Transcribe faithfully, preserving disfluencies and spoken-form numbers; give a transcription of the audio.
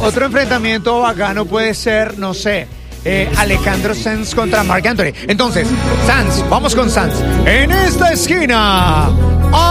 Otro enfrentamiento bacano puede ser, no sé, eh, Alejandro Sanz contra Marc Anthony. Entonces, Sanz, vamos con Sanz. En esta esquina.